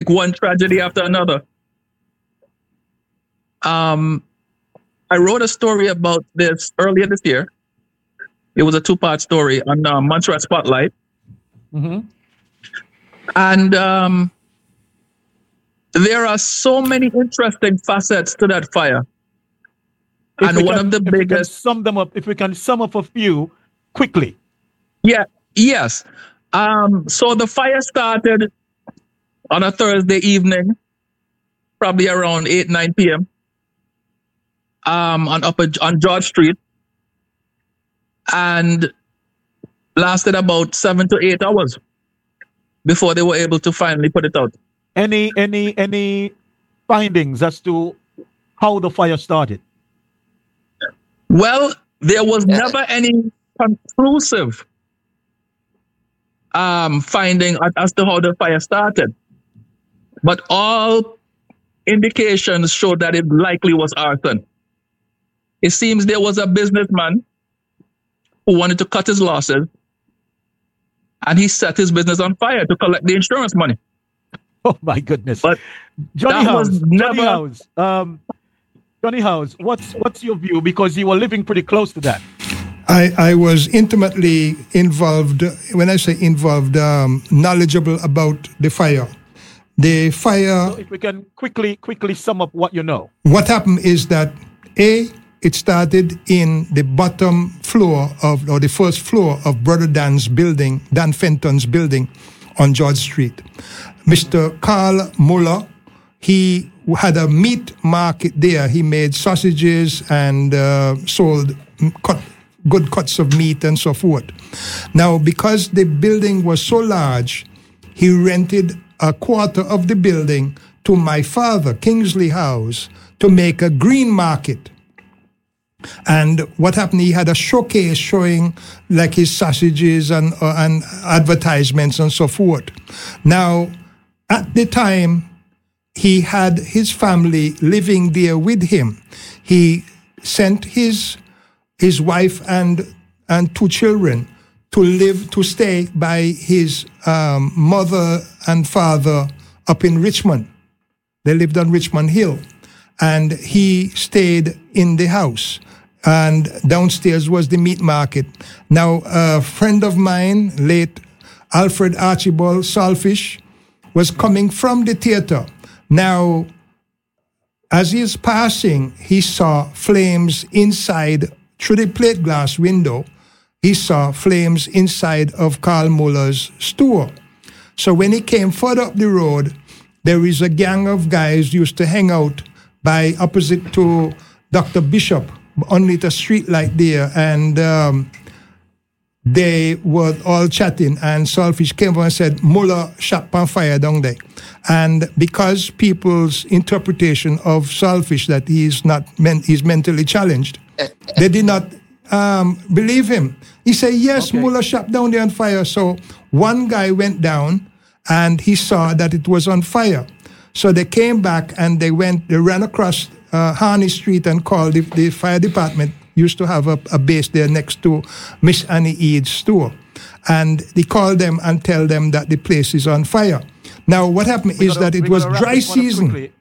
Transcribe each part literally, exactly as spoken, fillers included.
one tragedy after another. Um, I wrote a story about this earlier this year. It was a two-part story on uh, Montserrat Spotlight. Mm-hmm. And um, there are so many interesting facets to that fire. If and one can, of the if biggest... We can sum them up, if we can sum up a few quickly. Yeah, yes. Um, so the fire started on a Thursday evening, probably around eight, nine p.m. Um, on upper on George Street, and lasted about seven to eight hours before they were able to finally put it out. Any any any findings as to how the fire started? Well, there was never any conclusive um, finding as to how the fire started, but all indications showed that it likely was arson. It seems there was a businessman who wanted to cut his losses, and he set his business on fire to collect the insurance money. Oh my goodness! But Johnny that House, was Johnny never. House, um, Johnny House, what's what's your view? Because you were living pretty close to that. I, I was intimately involved. When I say involved, um, knowledgeable about the fire. The fire. So if we can quickly quickly sum up what you know. What happened is that a it started in the bottom floor of, or the first floor of Brother Dan's building, Dan Fenton's building on George Street. Mister Carl Muller, he had a meat market there. He made sausages and uh, sold cut, good cuts of meat and so forth. Now, because the building was so large, he rented a quarter of the building to my father, Kingsley House, to make a green market. And what happened, he had a showcase showing like his sausages and, uh, and advertisements and so forth. Now, at the time, he had his family living there with him. He sent his his wife and and two children to live, to stay by his um, mother and father up in Richmond. They lived on Richmond Hill. And he stayed in the house. And downstairs was the meat market. Now, a friend of mine, late Alfred Archibald Salfish, was coming from the theater. Now, as he is passing, he saw flames inside, through the plate glass window, he saw flames inside of Carl Muller's store. So when he came further up the road, there is a gang of guys used to hang out by opposite to Doctor Bishop, underneath a street light there, and um, they were all chatting, and Salfish came over and said, Muller shot on fire down there. And because people's interpretation of Salfish that he's not men- he's mentally challenged, they did not um, believe him. He said, yes, okay. Muller shot down there on fire. So one guy went down and he saw that it was on fire. So they came back and they went, they ran across uh, Harney Street and called the, the fire department. Used to have a, a base there next to Miss Annie Eads' store. And they called them and tell them that the place is on fire. Now, what happened we is gotta, that it was dry season.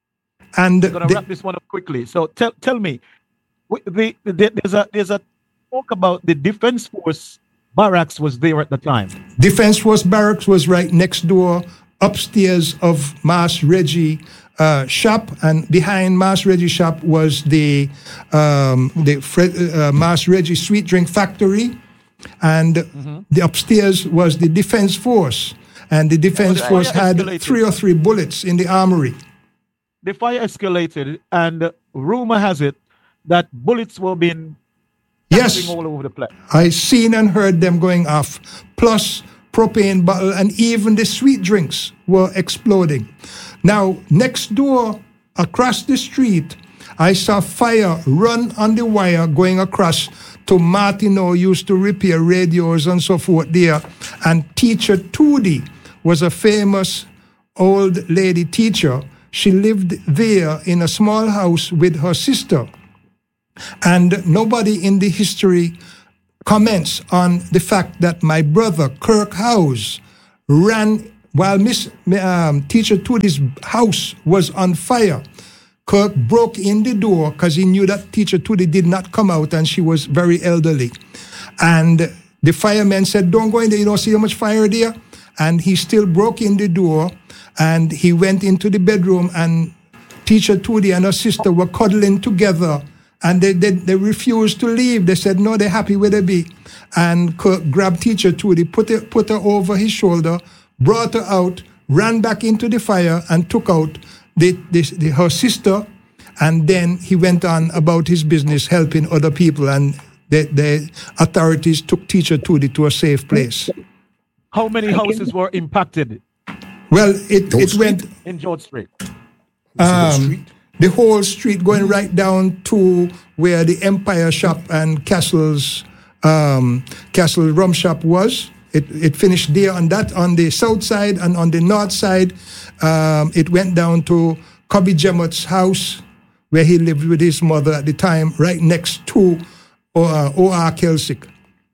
And we're going to wrap this one up quickly. So tell tell me, the, the, there's a there's a talk about the Defense Force barracks was there at the time. Defense Force barracks was right next door, upstairs of Mass Reggie uh, shop, and behind Mass Reggie shop was the um, the uh, Mass Reggie sweet drink factory, and mm-hmm. the upstairs was the Defense Force, and the Defense the Force had escalated. three or three bullets in the armory. The fire escalated, and rumor has it that bullets were being yes all over the place. I seen and heard them going off, plus propane bottle, and even the sweet drinks were exploding. Now, next door, across the street, I saw fire run on the wire going across to Martineau, used to repair radios and so forth there. And teacher Toody was a famous old lady teacher. She lived there in a small house with her sister. And nobody in the history comments on the fact that my brother, Kirk House, ran while Miss um, Teacher Toody's house was on fire, Kirk broke in the door because he knew that Teacher Toody did not come out and she was very elderly. And the firemen said, don't go in there, you don't see how much fire there? And he still broke in the door and he went into the bedroom and Teacher Toody and her sister were cuddling together and they, they, they refused to leave. They said, no, they're happy where they be. And Kirk grabbed Teacher Toody, put her, put her over his shoulder, brought her out, ran back into the fire and took out the, the, the, her sister, and then he went on about his business helping other people, and the, the authorities took Teacher Toody to a safe place. How many houses were impacted? Well, it, it went... In George Street. Um, the whole street going right down to where the Empire Shop and Castle's um, Castle Rum Shop was. It, it finished there on that, on the south side, and on the north side, um, it went down to Cubby Jemot's house, where he lived with his mother at the time, right next to uh, O R Kelsick.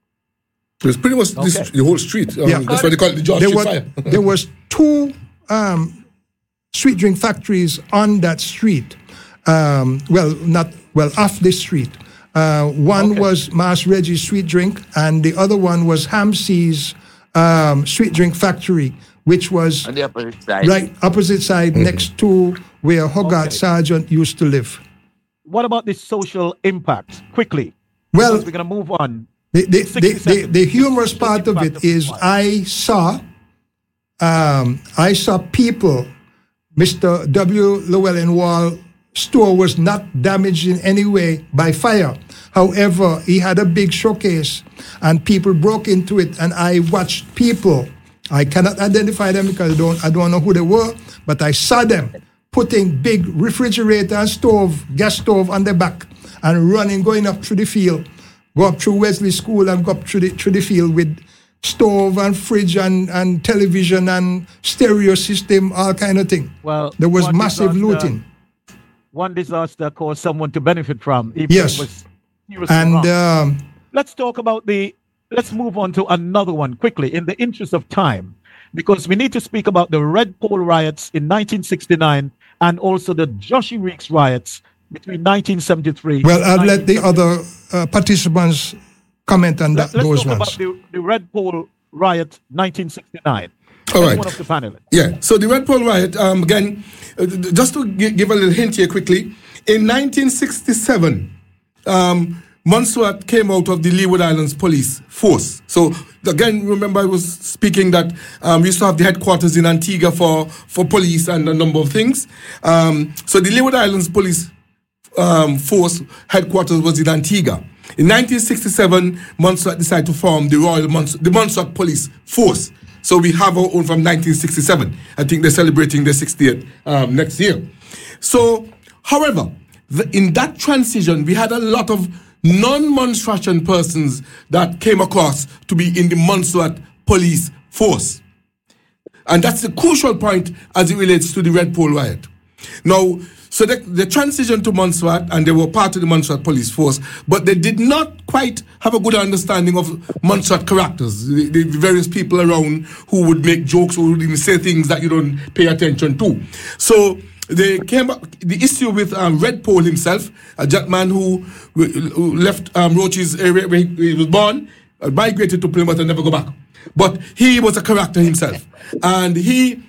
It's pretty much this, Okay. the whole street. Um, Yeah. That's why they call it the George There Street was, Fire. there was two um, sweet drink factories on that street. Um, well, not well off the street. Uh, one Okay. was Mas Reggie's Sweet Drink, and the other one was Hamsey's um, Sweet Drink Factory, which was On the opposite side. right opposite side next to where Hogarth Okay. Sargent used to live. What about the social impact? Quickly. Well, Because we're going to move on. The, the, sixty the, the, seconds. the humorous Social part of impact it of is fire. I saw um, I saw people, Mister W. Llewellyn Wall store was not damaged in any way by fire. However, he had a big showcase and people broke into it, and I watched people. I cannot identify them because I don't I don't know who they were, but I saw them putting big refrigerator and stove, gas stove on the back and running, going up through the field. Go up through Wesley School and go up through the, through the field with stove and fridge and, and television and stereo system, all kind of thing. Well, There was one massive disaster- looting. One disaster caused someone to benefit from. Even Yes. It was seriously And wrong. um, Let's talk about the, let's move on to another one quickly in the interest of time, because we need to speak about the Red Pole riots in nineteen sixty-nine and also the Joshi Reeks riots between nineteen seventy-three. well, I'll and let the other uh, participants comment on that, Let's those talk ones. about the, the Red Pole riot nineteen sixty-nine. All right. One of the panelists. Yeah, so the Red Pole riot, um, again, uh, just to gi- give a little hint here quickly, in nineteen sixty-seven, um, Montserrat came out of the Leeward Islands Police Force. So, again, remember I was speaking that um, we used to have the headquarters in Antigua for, for police and a number of things. Um, so the Leeward Islands Police um, Force headquarters was in Antigua. In nineteen sixty-seven, Montserrat decided to form the Royal Mons- the Montserrat Police Force. So we have our own from nineteen sixty-seven. I think they're celebrating their sixtieth um, next year. So, however, the, in that transition, we had a lot of non-Montserratian persons that came across to be in the Montserrat Police Force. And that's the crucial point as it relates to the Red Pole riot. Now, so the, the transition to Montserrat, and they were part of the Montserrat Police Force, but they did not quite have a good understanding of Montserrat characters, the, the various people around who would make jokes or would even say things that you don't pay attention to. So they came up, the issue with um, Red Pole himself, a gentleman who, who left um, Roach's area where he, he was born, uh, migrated to Plymouth and never go back. But he was a character himself. And he...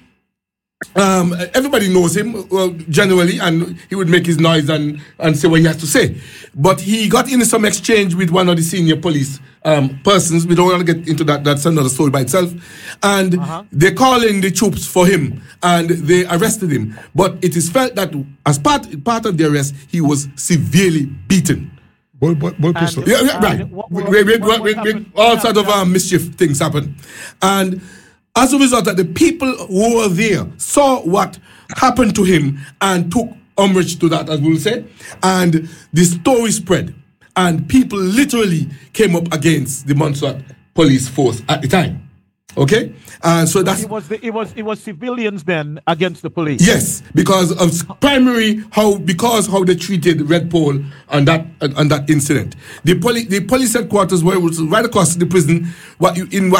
Um, everybody knows him well, generally, and he would make his noise and, and say what he has to say. But he got into some exchange with one of the senior police um, persons. We don't want to get into that. That's another story by itself. And Uh-huh. they call in the troops for him, and they arrested him. But it is felt that as part part of the arrest, he was severely beaten. Bull, bull, bull And- pistol. Yeah, yeah, right. And what- what- Wait, wait, what- wait, what wait, happened? all Yeah, sorts of yeah. um, mischief things happen. And as a result, that the people who were there saw what happened to him and took umbrage to that, as we'll say. And the story spread. And people literally came up against the Montserrat Police Force at the time. Okay? And so that's... It was the, it was it was civilians then against the police. Yes, because of primary how because how they treated Red Pole on that on that incident. The police the police headquarters were was right across the prison. What you in what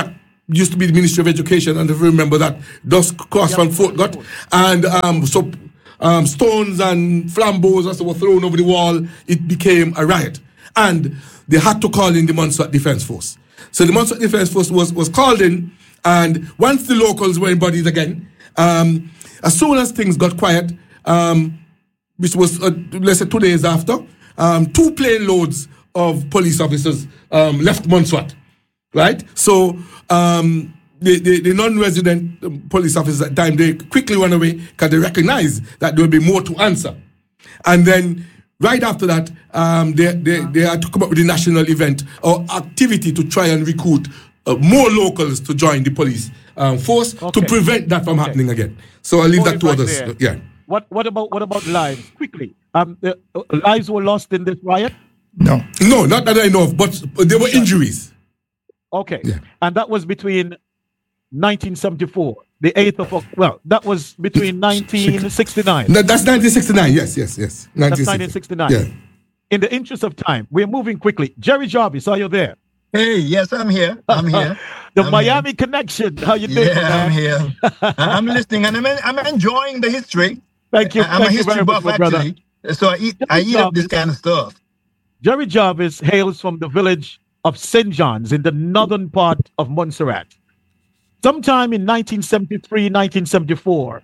used to be the Ministry of Education, and if you remember that, dust crossed from Fort Gut, and um, so um, stones and flambeaux as they were thrown over the wall, it became a riot. And they had to call in the Montserrat Defence Force. So the Montserrat Defence Force was, was called in, and once the locals were embodied again, um, as soon as things got quiet, um, which was, uh, let's say, two days after, um, two plane loads of police officers um, left Montserrat, right? So um, the, the, the non-resident police officers at the time, they quickly went away because they recognized that there would be more to answer. And then right after that, um, they, they, they had to come up with a national event or activity to try and recruit uh, more locals to join the police um, force okay. to prevent that from okay. happening again. So I'll leave that to others. There. Yeah. What what about what about lives? Quickly, um, the, uh, lives were lost in this riot? No, no, not that I know of, but there were injuries. Okay, yeah. And that was between nineteen seventy-four, the eighth of well, that was between nineteen sixty-nine. No, that's nineteen sixty-nine. Yes, yes, yes. That's nineteen sixty-nine. Yeah. In the interest of time, we're moving quickly. Jerry Jarvis, are you there? Hey, yes, I'm here. I'm here. the I'm Miami here. Connection. How you doing? Yeah, man? I'm here. I'm listening, and I'm I'm enjoying the history. Thank you. I'm Thank a you history very buff, much, my actually. brother. So I eat I eat up this kind of stuff. Jerry Jarvis hails from the village of Saint John's in the northern part of Montserrat. Sometime in nineteen seventy-three, nineteen seventy-four,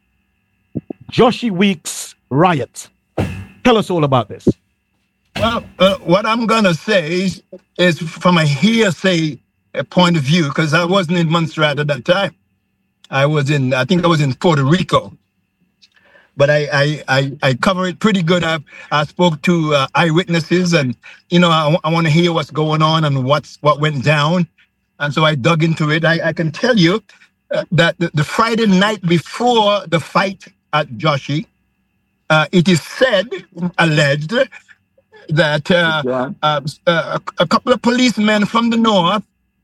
Joshie Weeks riot. Tell us all about this. Well, uh, what I'm going to say is, is from a hearsay point of view, because I wasn't in Montserrat at that time. I was in, I think I was in Puerto Rico. But I I, I, I cover it pretty good. I, I spoke to uh, eyewitnesses, and, you know, I, I want to hear what's going on and what's what went down. And so I dug into it. I, I can tell you uh, that the, the Friday night before the fight at Joshie, uh, it is said, alleged, that uh, uh, uh, a, a couple of policemen from the north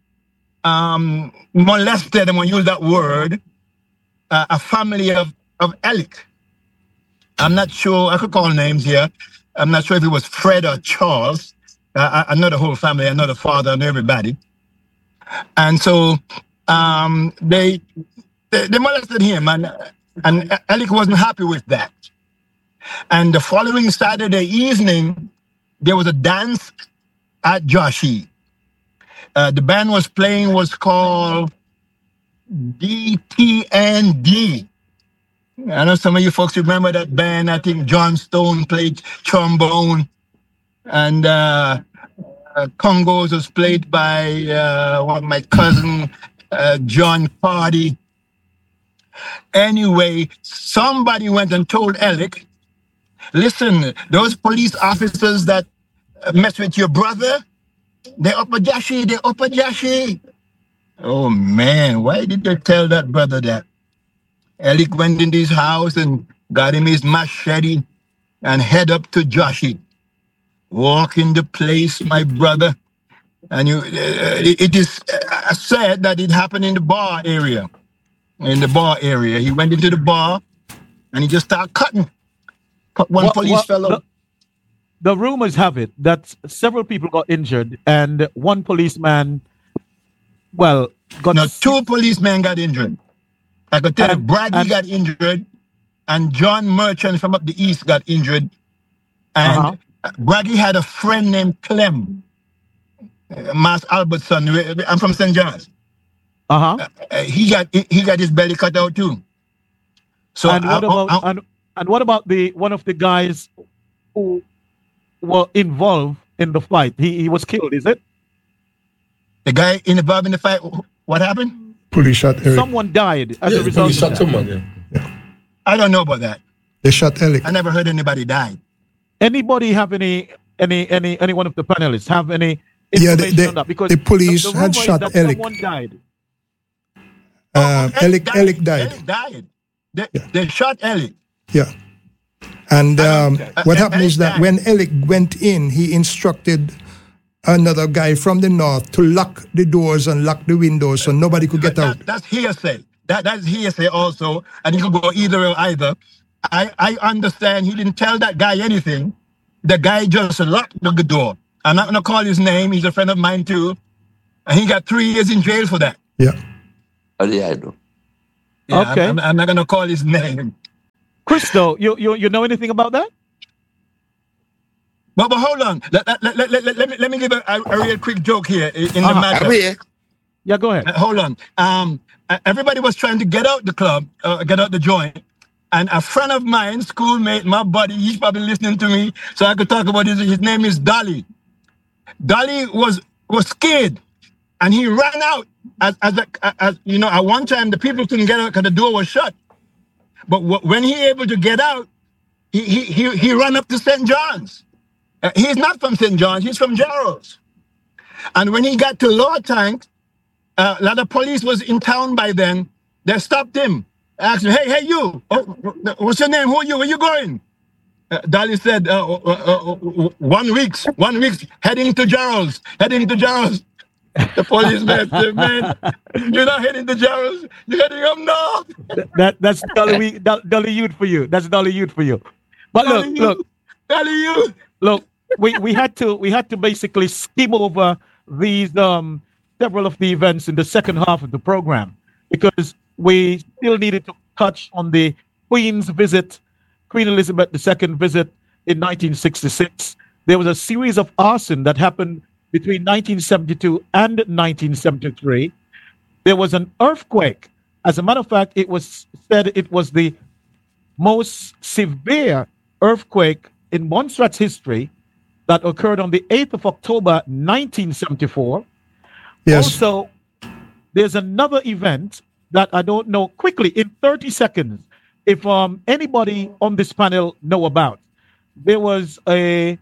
um, molested, and when you use that word, uh, a family of, of Ellick. I'm not sure, I could call names here. I'm not sure if it was Fred or Charles. Uh, I, I know the whole family, I know the father, I know everybody. And so um, they, they they molested him, and, and Ellick wasn't happy with that. And the following Saturday evening, there was a dance at Joshie. Uh, the band was playing was called D T N D. I know some of you folks remember that band. I think John Stone played trombone, and uh, uh, congos was played by uh, one of my cousin, uh, John Pardy. Anyway, somebody went and told Ellick, listen, those police officers that mess with your brother, they're up a Joshie, they're up a Joshie. Oh man, why did they tell that brother that? Ellick went into his house and got him his machete and head up to Joshie. Walk in the place, my brother. And you, uh, it, it is uh, said that it happened in the bar area. In the bar area. He went into the bar and he just started cutting. Cut one What- police what- fellow. the- The rumors have it that several people got injured and one policeman, well, got No, two policemen got injured. I could tell you, And- Braggy and- got injured, and John Merchant from up the east got injured. And Uh-huh. Braggy had a friend named Clem, uh, Mas Albertson. I'm from Saint John's. uh-huh. Uh, he got he got his belly cut out too. So and what I- about I- and, and what about the one of the guys who were involved in the fight? He he was killed, is it? the guy involved in the fight? What happened? Police shot Eric. Someone died as Yeah, a result police shot of that. someone, yeah. I don't know about that. They shot Eric. I never heard anybody die. Anybody have any any any any one of the panelists have any Yeah, information the- on that? Because the police the, the had rumor is shot that Ellick. someone died. Um, Ellick, Ellick died. Ellick died. They, Yeah. they shot Ellick. Yeah. And um, Uh, what uh, happened is that Ellick when Ellick went in, he instructed another guy from the north to lock the doors and lock the windows so nobody could get out. That, that's hearsay. That that's hearsay also, and it could go either or either. I, I understand he didn't tell that guy anything. The guy just locked the door. I'm not gonna call his name. He's a friend of mine too, and he got three years in jail for that. Yeah. Oh, yeah, I do. Yeah, Okay. I'm, I'm, I'm not going to call his name. Crystal, you, you you know anything about that? But, but hold on. Let, let, let, let, let, let me, let me give a, a, a real quick joke here in, in the Uh-huh. matter. I'm here. Yeah, go ahead. Uh, hold on. Um, uh, everybody was trying to get out the club, uh, get out the joint. And a friend of mine, schoolmate, my buddy, he's probably listening to me, so I could talk about his. His name is Dolly. Dolly was was scared, and he ran out. As as, a, as you know, at one time the people couldn't get out because the door was shut. But w- when he able to get out, he he he, he ran up to Saint John's. Uh, he's not from Saint John's. He's from Jarrows. And when he got to Lower Tank, uh, a lot of police was in town by then. They stopped him. Asked him, hey, hey, you, oh, what's your name? Who are you? Where you going? Uh, Dolly said, uh, uh, uh, uh, one week's, one week's, heading to Jarrows, heading to Jarrows. The policeman said, man, you're not heading to Jarrows, you're heading up north. That that's Dolly Dolly Youth for you. That's Dolly Youth for you. But look, Dolly look, Youth, Dolly Youth. look. We we had to we had to basically skim over these um several of the events in the second half of the program because we still needed to touch on the Queen's visit, Queen Elizabeth the Second visit in nineteen sixty-six. There was a series of arson that happened between nineteen seventy-two and nineteen seventy-three. There was an earthquake. As a matter of fact, it was said it was the most severe earthquake in Montserrat's history that occurred on the eighth of October, nineteen seventy-four. Yes. Also, there's another event that I don't know quickly in thirty seconds. If um, anybody on this panel know about, there was a,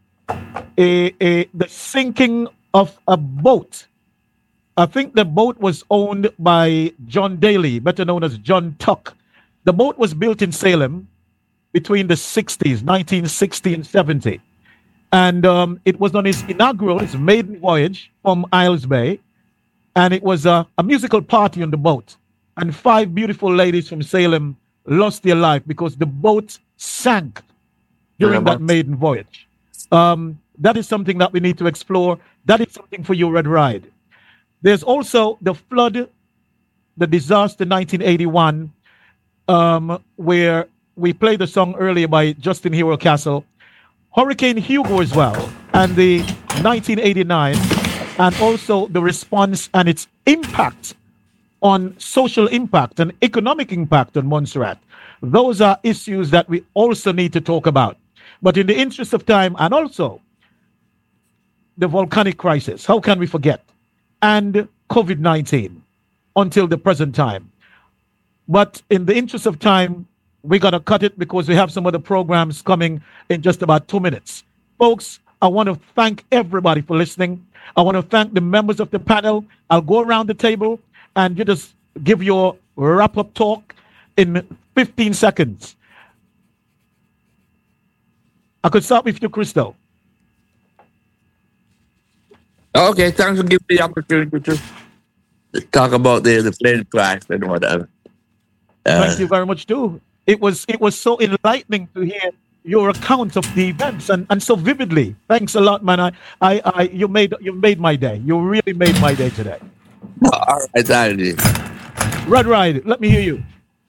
a, a the sinking of a boat. I think the boat was owned by John Daly, better known as John Tuck. The boat was built in Salem between the sixties, nineteen sixty and seventy. And um, it was on his inaugural, his maiden voyage from Isles Bay. And it was a, a musical party on the boat. And five beautiful ladies from Salem lost their life because the boat sank during that maiden voyage. Um, that is something that we need to explore. That is something for you, Red Ride. There's also the flood, the disaster nineteen eighty-one, um, where we played the song earlier by Justin Hero Castle. Hurricane Hugo as well, and the nineteen eighty-nine, and also the response and its impact on social impact and economic impact on Montserrat. Those are issues that we also need to talk about. But in the interest of time, and also the volcanic crisis, how can we forget? And COVID nineteen until the present time. But in the interest of time, we got to cut it because we have some other programs coming in just about two minutes. Folks, I want to thank everybody for listening. I want to thank the members of the panel. I'll go around the table and you just give your wrap-up talk in fifteen seconds. I could start with you, Crystal. Okay, thanks for giving me the opportunity to talk about the, the plane crash and whatever. Uh, Thank you very much, too. It was it was so enlightening to hear your account of the events and, and so vividly. Thanks a lot, man. I, I, I you made you made my day. You really made my day today. all right, thank you. Red Ride, let me hear you.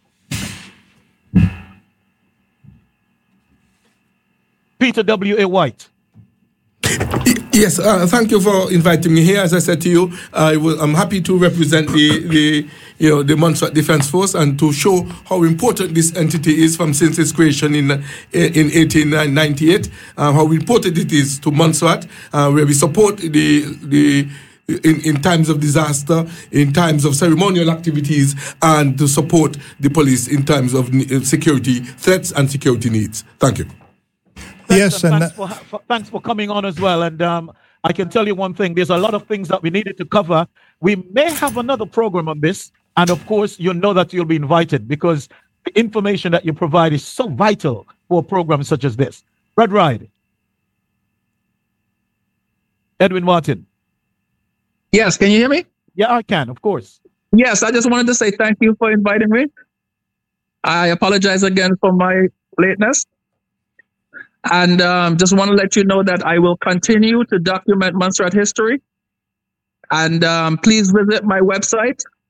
Peter W. A. White. Yes, uh, thank you for inviting me here. As I said to you, I will, I'm happy to represent the, the you know the Montserrat Defence Force and to show how important this entity is from since its creation in in eighteen ninety-eight. Uh, how important it is to Montserrat, uh, where we support the the. In, in times of disaster, in times of ceremonial activities, and to support the police in times of security threats and security needs. Thank you. Thanks, Yes, and and thanks, for, for, thanks for coming on as well. And um, I can tell you one thing, there's a lot of things that we needed to cover. We may have another program on this. And of course, you know that you'll be invited because the information that you provide is so vital for a program such as this. Red Ride. Edwin Martin. Yes, can you hear me? Yeah, I can, of course. Yes, I just wanted to say thank you for inviting me. I apologize again for my lateness. And um, just want to let you know that I will continue to document Montserrat history. And um, please visit my website,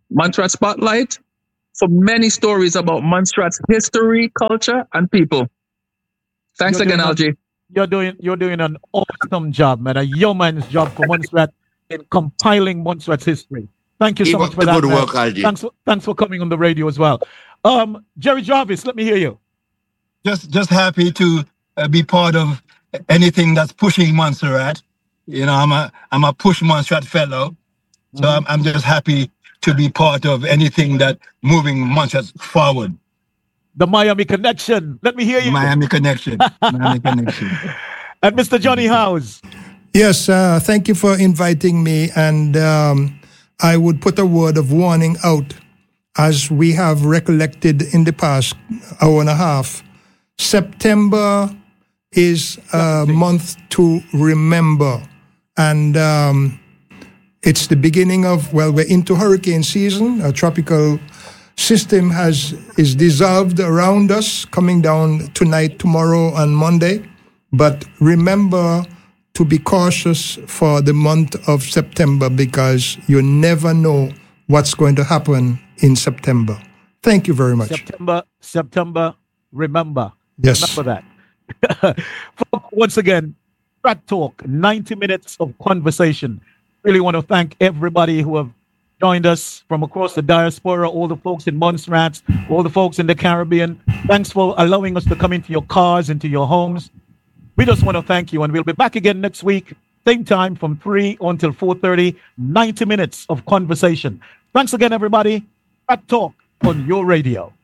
Montserrat Spotlight for many stories about Montserrat's history, culture, and people. Thanks You're again, doing a- Algie. You're doing you're doing an awesome job, man. A yeoman's job for Montserrat in compiling Montserrat's history. Thank you so Keep much up for the that. good man. work, Algie. Thanks for, thanks for coming on the radio as well. Um, Jerry Jarvis, let me hear you. Just just happy to uh, be part of anything that's pushing Montserrat. You know, I'm a I'm a push Montserrat fellow, so I'm I'm just happy to be part of anything that moving Montserrat forward. The Miami Connection. Let me hear you. Miami Connection. Miami Connection. And Mister Johnny House. Yes, uh, thank you for inviting me. And um, I would put a word of warning out, as we have recollected in the past hour and a half. September is a month to remember. And um, it's the beginning of, well, we're into hurricane season. A tropical system has is dissolved around us, coming down tonight, tomorrow, and Monday. But remember to be cautious for the month of September, because you never know what's going to happen in September. Thank you very much. September, September, remember. Yes. Remember that. Folks, once again, Track Talk, ninety minutes of conversation. Really want to thank everybody who have joined us from across the diaspora, all the folks in Montserrat, all the folks in the Caribbean. Thanks for allowing us to come into your cars, into your homes. We just want to thank you, and we'll be back again next week, same time from three until four thirty, ninety minutes of conversation. Thanks again, everybody. Track Talk on your radio.